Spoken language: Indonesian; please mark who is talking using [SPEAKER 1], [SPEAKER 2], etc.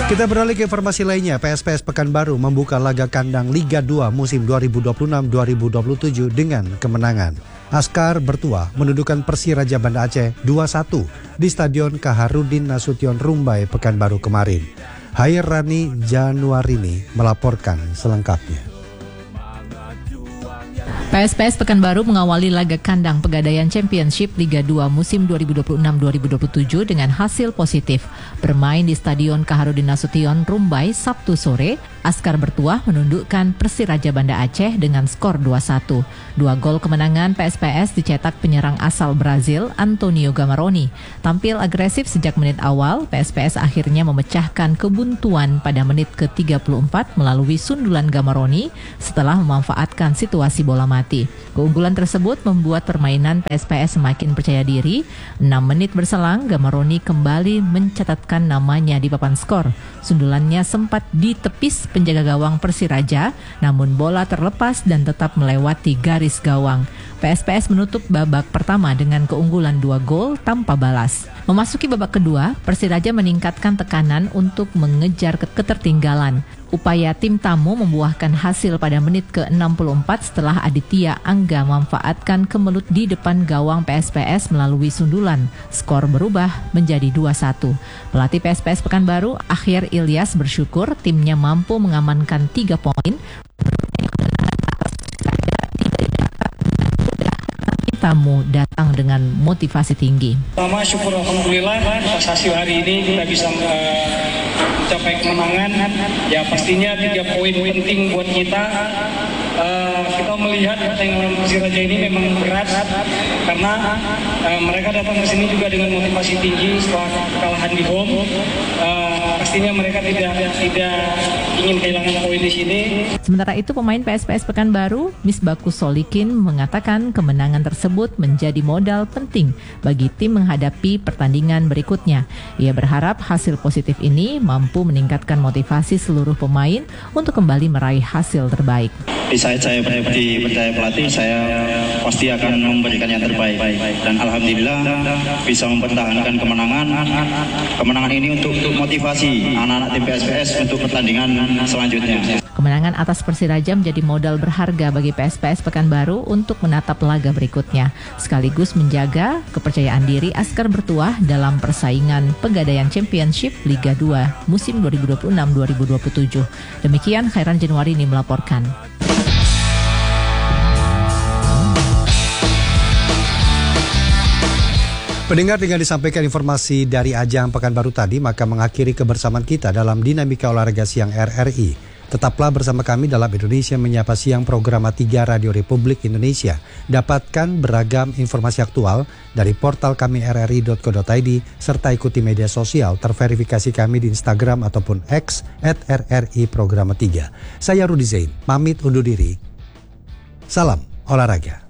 [SPEAKER 1] Kita beralih ke informasi lainnya. PSPS Pekanbaru membuka laga kandang Liga 2 musim 2026-2027 dengan kemenangan. Askar Bertuah menundukkan Persiraja Banda Aceh 2-1 di Stadion Kaharudin Nasution Rumbai Pekanbaru kemarin. Hairani Januarini melaporkan selengkapnya.
[SPEAKER 2] PSPS Pekanbaru mengawali laga kandang Pegadaian Championship Liga 2 musim 2026-2027 dengan hasil positif. Bermain di Stadion Kaharudin Nasution Rumbai Sabtu sore, Askar Bertuah menundukkan Persiraja Banda Aceh dengan skor 2-1. 2 gol kemenangan PSPS dicetak penyerang asal Brazil Antonio Gamaroni. Tampil agresif sejak menit awal, PSPS akhirnya memecahkan kebuntuan pada menit ke-34 melalui sundulan Gamaroni setelah memanfaatkan situasi bola mati. Keunggulan tersebut membuat permainan PSPS semakin percaya diri. 6 menit berselang, Gamaroni kembali mencatatkan namanya di papan skor. Sundulannya sempat ditepis penjaga gawang Persiraja, namun bola terlepas dan tetap melewati garis gawang. PSPS menutup babak pertama dengan keunggulan 2 gol tanpa balas. Memasuki babak kedua, Persiraja meningkatkan tekanan untuk mengejar ketertinggalan. Upaya tim tamu membuahkan hasil pada menit ke-64 setelah Aditya Angga memanfaatkan kemelut di depan gawang PSPS melalui sundulan. Skor berubah menjadi 2-1. Pelatih PSPS Pekanbaru, Akhir Ilyas, bersyukur timnya mampu mengamankan 3 poin. Tamu datang dengan motivasi tinggi.
[SPEAKER 3] Pertama, syukur alhamdulillah prestasi hari ini kita bisa mencapai kemenangan. Ya pastinya 3 poin penting buat kita. Kita melihat pertandingan Persiraja ini memang berat karena mereka datang ke sini juga dengan motivasi tinggi setelah kekalahan di home. Pastinya mereka tidak ingin kehilangan poin di sini.
[SPEAKER 2] Sementara itu, pemain PSPS Pekanbaru, Misbakus Solikin, mengatakan kemenangan tersebut menjadi modal penting bagi tim menghadapi pertandingan berikutnya. Ia berharap hasil positif ini mampu meningkatkan motivasi seluruh pemain untuk kembali meraih hasil terbaik.
[SPEAKER 4] Saya dipercaya pelatih, saya pasti akan memberikan yang terbaik. Dan alhamdulillah bisa mempertahankan kemenangan. Kemenangan ini untuk motivasi anak-anak tim PSPS untuk pertandingan selanjutnya.
[SPEAKER 2] Kemenangan atas Persiraja menjadi modal berharga bagi PSPS Pekanbaru untuk menatap laga berikutnya, sekaligus menjaga kepercayaan diri Askar Bertuah dalam persaingan Pegadaian Championship Liga 2 musim 2026-2027. Demikian Khairan Januarini melaporkan.
[SPEAKER 1] Pendengar, dengan disampaikan informasi dari ajang Pekanbaru tadi, maka mengakhiri kebersamaan kita dalam Dinamika Olahraga Siang RRI. Tetaplah bersama kami dalam Indonesia Menyapa Siang, program 3 Radio Republik Indonesia. Dapatkan beragam informasi aktual dari portal kami rri.co.id serta ikuti media sosial terverifikasi kami di Instagram ataupun X @RRI Program 3. Saya Rudi Zain, pamit undur diri. Salam olahraga.